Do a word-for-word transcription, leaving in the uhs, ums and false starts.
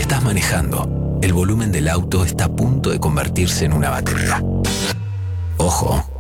estás manejando, el volumen del auto está a punto de convertirse en una batería. Ojo,